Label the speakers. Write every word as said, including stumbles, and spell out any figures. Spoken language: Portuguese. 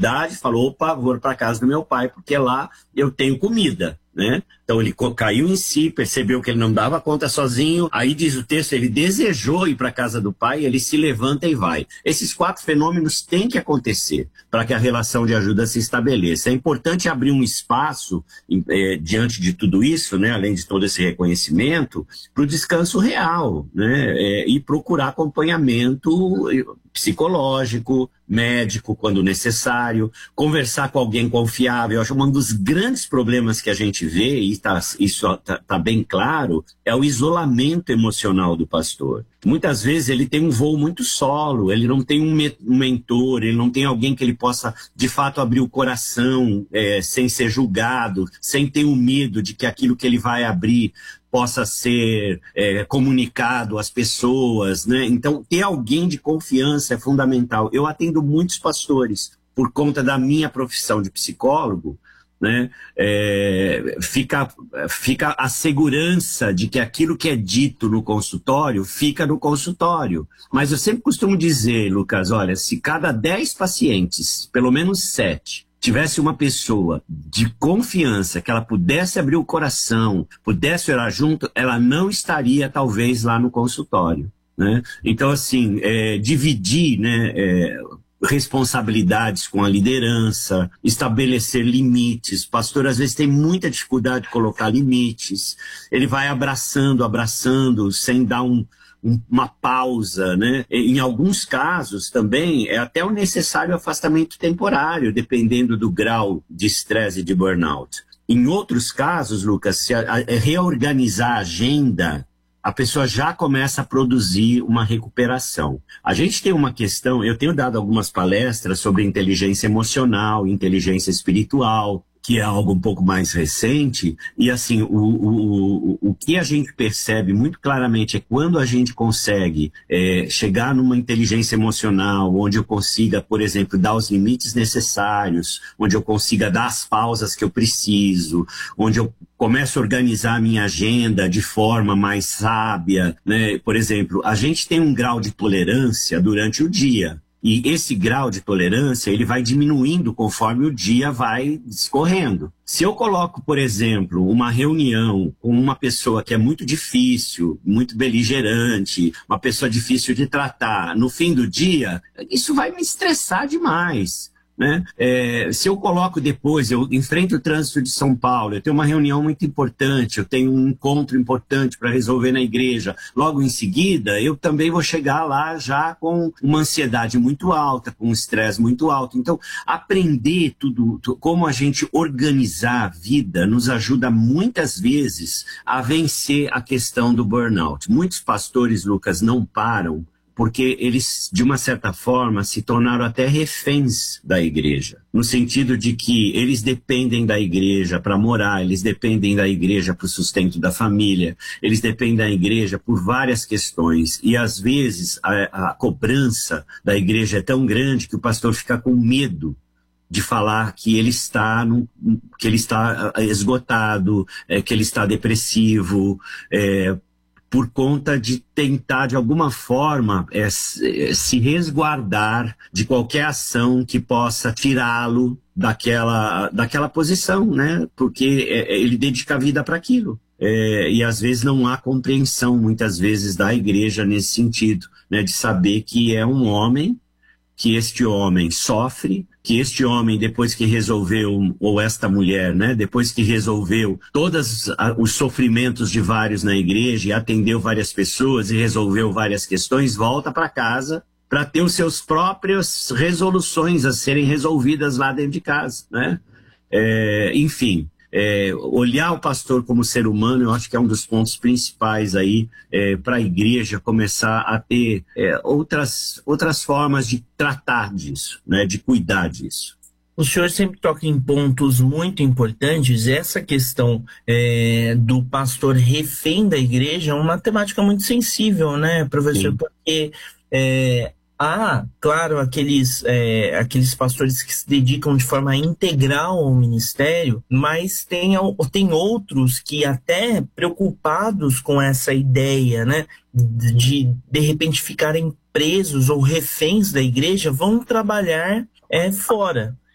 Speaker 1: necessidade, falou, opa, vou para a casa do meu pai, porque lá eu tenho comida, né? Então ele caiu em si, percebeu que ele não dava conta sozinho, aí diz o texto, ele desejou ir para a casa do pai, ele se levanta e vai. Esses quatro fenômenos têm que acontecer para que a relação de ajuda se estabeleça. É importante abrir um espaço eh, diante de tudo isso, né, além de todo esse reconhecimento, para o descanso real, né, eh, e procurar acompanhamento psicológico, médico, quando necessário, conversar com alguém confiável. Eu acho que um dos grandes problemas que a gente vê, e tá, isso está tá bem claro, é o isolamento emocional do pastor. Muitas vezes ele tem um voo muito solo, ele não tem um, me um mentor, ele não tem alguém que ele possa, de fato, abrir o coração é, sem ser julgado, sem ter o medo de que aquilo que ele vai abrir possa ser é, comunicado às pessoas, né? Então, ter alguém de confiança é fundamental. Eu atendo muitos pastores, por conta da minha profissão de psicólogo, né? É, fica, fica a segurança de que aquilo que é dito no consultório fica no consultório. Mas eu sempre costumo dizer, Lucas, olha, se cada dez pacientes, pelo menos sete, tivesse uma pessoa de confiança, que ela pudesse abrir o coração, pudesse orar junto, ela não estaria, talvez, lá no consultório, né? Então, assim, é, dividir, né, é, responsabilidades com a liderança, estabelecer limites. O pastor, às vezes, tem muita dificuldade de colocar limites. Ele vai abraçando, abraçando, sem dar um uma pausa, né? Em alguns casos também é até o necessário afastamento temporário, dependendo do grau de estresse e de burnout. Em outros casos, Lucas, se a, a, reorganizar a agenda, a pessoa já começa a produzir uma recuperação. A gente tem uma questão, eu tenho dado algumas palestras sobre inteligência emocional, inteligência espiritual, que é algo um pouco mais recente, e assim, o, o, o, o que a gente percebe muito claramente é quando a gente consegue é, chegar numa inteligência emocional, onde eu consiga, por exemplo, dar os limites necessários, onde eu consiga dar as pausas que eu preciso, onde eu começo a organizar a minha agenda de forma mais sábia, né? Por exemplo, a gente tem um grau de tolerância durante o dia. E esse grau de tolerância, ele vai diminuindo conforme o dia vai discorrendo. Se eu coloco, por exemplo, uma reunião com uma pessoa que é muito difícil, muito beligerante, uma pessoa difícil de tratar, no fim do dia, isso vai me estressar demais, né? É, se eu coloco depois, eu enfrento o trânsito de São Paulo, eu tenho uma reunião muito importante, eu tenho um encontro importante para resolver na igreja, logo em seguida eu também vou chegar lá já com uma ansiedade muito alta, com um estresse muito alto. Então, aprender tudo, como a gente organizar a vida, nos ajuda muitas vezes a vencer a questão do burnout. Muitos pastores, Lucas, não param porque eles, de uma certa forma, se tornaram até reféns da igreja, no sentido de que eles dependem da igreja para morar, eles dependem da igreja para o sustento da família, eles dependem da igreja por várias questões, e às vezes a, a cobrança da igreja é tão grande que o pastor fica com medo de falar que ele está, no, que ele está esgotado, é, que ele está depressivo, é, por conta de tentar, de alguma forma, é, se resguardar de qualquer ação que possa tirá-lo daquela, daquela posição, né? Porque é, ele dedica a vida para aquilo. É, e às vezes não há compreensão, muitas vezes, da igreja nesse sentido, né? De saber que é um homem, que este homem sofre, que este homem, depois que resolveu, ou esta mulher, né, depois que resolveu todos os sofrimentos de vários na igreja e atendeu várias pessoas e resolveu várias questões, volta para casa para ter os seus próprias resoluções a serem resolvidas lá dentro de casa, né? É, enfim, é, olhar o pastor como ser humano, eu acho que é um dos pontos principais aí é, para a igreja começar a ter é, outras, outras formas de tratar disso, né, de cuidar disso.
Speaker 2: O senhor sempre toca em pontos muito importantes. Essa questão é, do pastor refém da igreja é uma temática muito sensível, né, professor? Sim. Porque é, há, claro, aqueles, é, aqueles pastores que se dedicam de forma integral ao ministério, mas tem, tem outros que até preocupados com essa ideia, né, de de repente ficarem presos ou reféns da igreja, vão trabalhar é, fora.